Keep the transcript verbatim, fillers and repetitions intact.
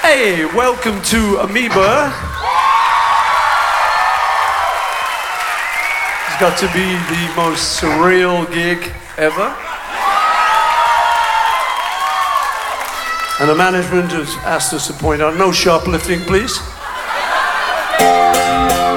Hey, welcome to Amoeba. It's got to be the most surreal gig ever. And the management has asked us to point out, no shoplifting, please.